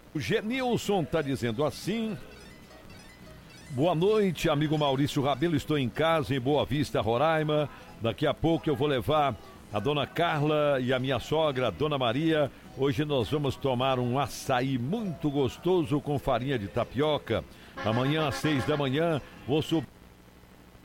O Genilson tá dizendo assim: boa noite, amigo Maurício Rabelo, estou em casa em Boa Vista, Roraima. Daqui a pouco eu vou levar a dona Carla e a minha sogra, a dona Maria. Hoje nós vamos tomar um açaí muito gostoso com farinha de tapioca. Amanhã às 6 da manhã vou subir